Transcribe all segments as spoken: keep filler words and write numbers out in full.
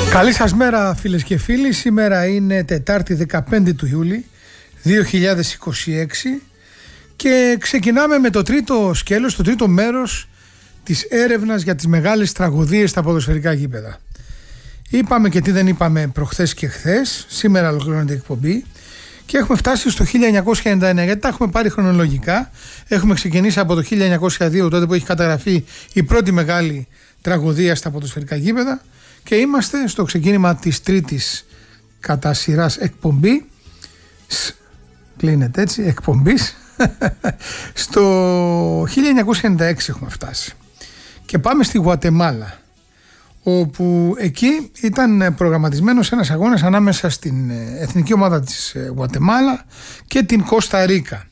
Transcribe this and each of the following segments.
Καλή σας μέρα φίλες και φίλοι. Σήμερα είναι Τετάρτη δεκαπέντε του Ιούλη δύο χιλιάδες είκοσι έξι και ξεκινάμε με το τρίτο σκέλος, το τρίτο μέρος της έρευνας για τις μεγάλες τραγωδίες στα ποδοσφαιρικά γήπεδα. Είπαμε και τι δεν είπαμε προχθές και χθες. Σήμερα ολοκληρώνεται η εκπομπή και έχουμε φτάσει στο χίλια εννιακόσια ενενήντα εννέα, γιατί τα έχουμε πάρει χρονολογικά. Έχουμε ξεκινήσει από το χίλια εννιακόσια δύο, τότε που έχει καταγραφεί η πρώτη μεγάλη τραγωδία στα ποδοσφαιρικά γήπεδα, και είμαστε στο ξεκίνημα της τρίτης κατά σειράς εκπομπή, κλείνεται έτσι, εκπομπής. Στο χίλια εννιακόσια ενενήντα έξι έχουμε φτάσει και πάμε στη Γουατεμάλα, όπου εκεί ήταν προγραμματισμένος ένας αγώνας ανάμεσα στην εθνική ομάδα της Γουατεμάλα και την Κώστα Ρίκα,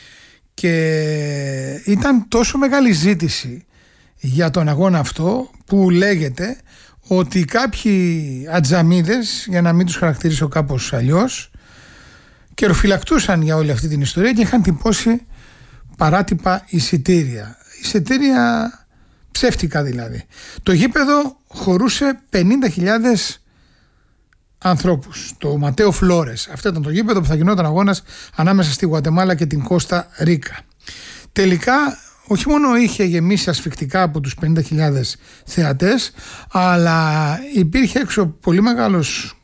και ήταν τόσο μεγάλη ζήτηση για τον αγώνα αυτό που λέγεται ότι κάποιοι ατζαμίδες, για να μην τους χαρακτηρίσω κάπως αλλιώς, καιροφυλακτούσαν για όλη αυτή την ιστορία και είχαν τυπώσει παράτυπα εισιτήρια. Εισιτήρια ψεύτικα δηλαδή. Το γήπεδο χωρούσε πενήντα χιλιάδες ανθρώπους. Το Ματέο Φλόρες. Αυτό ήταν το γήπεδο που θα γινόταν αγώνας ανάμεσα στη Γουατεμάλα και την Κώστα Ρίκα. Τελικά όχι μόνο είχε γεμίσει ασφυκτικά από τους πενήντα χιλιάδες θεατές, αλλά υπήρχε έξω πολύ μεγάλος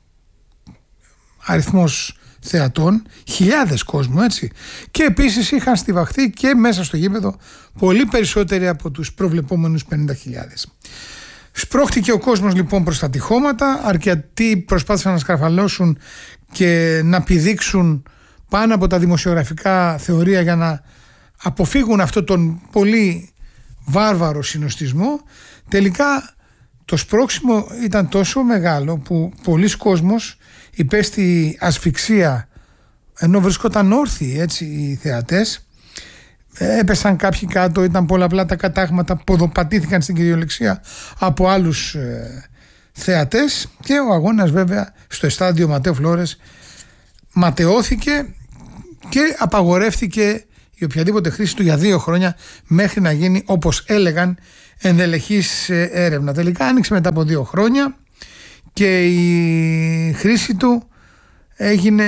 αριθμός θεατών, χιλιάδες κόσμου, έτσι. Και επίσης είχαν στιβαχθεί και μέσα στο γήπεδο πολύ περισσότεροι από τους προβλεπόμενους πενήντα χιλιάδες. Σπρώχτηκε ο κόσμος λοιπόν προς τα τυχώματα, αρκετοί προσπάθησαν να σκαρφαλώσουν και να πηδήξουν πάνω από τα δημοσιογραφικά θεωρία για να αποφύγουν αυτό τον πολύ βάρβαρο συνοστισμό. Τελικά το σπρώξιμο ήταν τόσο μεγάλο που πολλοί κόσμος υπέστη ασφυξία ενώ βρισκόταν όρθιοι, έτσι, οι θεατές. Έπεσαν κάποιοι κάτω, ήταν πολλαπλά τα κατάγματα, ποδοπατήθηκαν στην κυριολεξία από άλλους ε, θεατές, και ο αγώνας βέβαια στο εστάδιο Ματέο Φλόρες ματαιώθηκε και απαγορεύτηκε η οποιαδήποτε χρήση του για δύο χρόνια, μέχρι να γίνει, όπως έλεγαν, ενδελεχής έρευνα. Τελικά άνοιξε μετά από δύο χρόνια και η χρήση του έγινε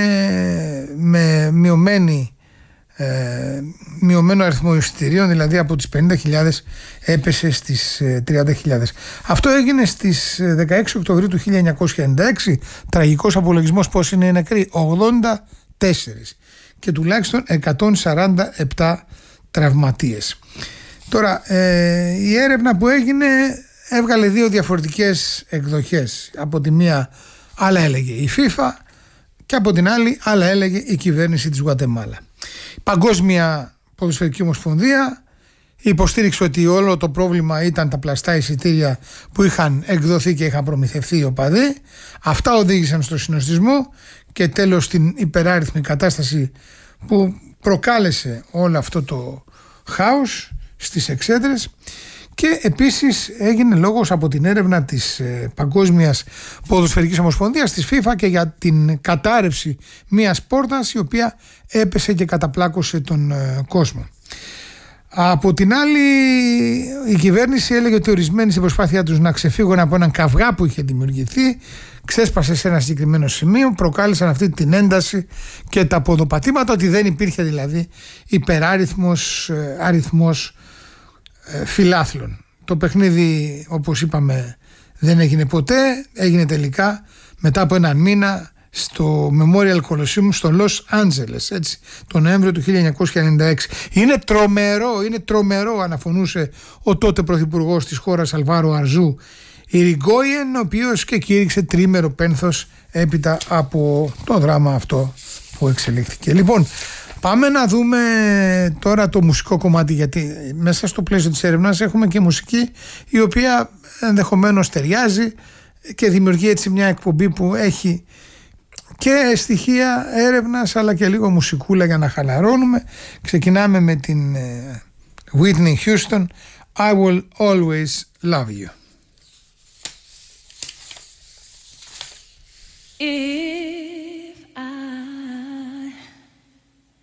με μειωμένη, ε, μειωμένο αριθμό εισιτηρίων, δηλαδή από τις πενήντα χιλιάδες έπεσε στις τριάντα χιλιάδες. Αυτό έγινε στις δεκαέξι Οκτωβρίου του χίλια εννιακόσια ενενήντα έξι. Τραγικός απολογισμός πώς είναι οι νεκροί: ογδόντα τέσσερις, και τουλάχιστον εκατόν σαράντα επτά τραυματίες. Τώρα ε, η έρευνα που έγινε έβγαλε δύο διαφορετικές εκδοχές. Από τη μία άλλα έλεγε η FIFA και από την άλλη άλλα έλεγε η κυβέρνηση της Γουατεμάλα. Η Παγκόσμια Ποδοσφαιρική Ομοσπονδία υποστήριξε ότι όλο το πρόβλημα ήταν τα πλαστά εισιτήρια που είχαν εκδοθεί και είχαν προμηθευτεί οι οπαδοί. Αυτά οδήγησαν στο συνοστισμό και τέλος στην υπεράριθμη κατάσταση που προκάλεσε όλο αυτό το χάος στις εξέδρες. Και επίσης έγινε λόγος από την έρευνα της ε, Παγκόσμιας Ποδοσφαιρικής Ομοσπονδίας, της FIFA, και για την κατάρρευση μιας πόρτας η οποία έπεσε και καταπλάκωσε τον ε, κόσμο. Από την άλλη, η κυβέρνηση έλεγε ότι ορισμένοι στην προσπάθειά τους να ξεφύγουν από έναν καυγά που είχε δημιουργηθεί, ξέσπασε σε ένα συγκεκριμένο σημείο, προκάλεσαν αυτή την ένταση και τα ποδοπατήματα, ότι δεν υπήρχε δηλαδή υπεράριθμος ε, αριθμός ε, φιλάθλων. Το παιχνίδι, όπως είπαμε, δεν έγινε ποτέ, έγινε τελικά μετά από έναν μήνα στο Memorial Coliseum στο Λος Άντζελες, έτσι, τον Νοέμβριο του χίλια εννιακόσια ενενήντα έξι. Είναι τρομερό, είναι τρομερό, αναφωνούσε ο τότε πρωθυπουργός της χώρας Αλβάρο Αρζού Ιριγκόιεν, ο οποίος και κήρυξε τρίμερο πένθος έπειτα από το δράμα αυτό που εξελίχθηκε. Λοιπόν, πάμε να δούμε τώρα το μουσικό κομμάτι, γιατί μέσα στο πλαίσιο της έρευνας έχουμε και μουσική η οποία ενδεχομένως ταιριάζει και δημιουργεί έτσι μια εκπομπή που έχει και στοιχεία έρευνας αλλά και λίγο μουσικούλα για να χαλαρώνουμε. Ξεκινάμε με την Whitney Houston, I Will Always Love You.